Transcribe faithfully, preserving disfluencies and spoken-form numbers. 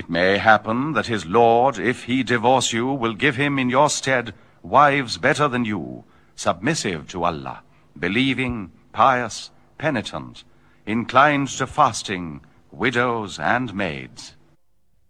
It may happen that his lord, if he divorce you, will give him in your stead wives better than you, submissive to Allah, believing, pious, penitent, inclined to fasting, widows and maids.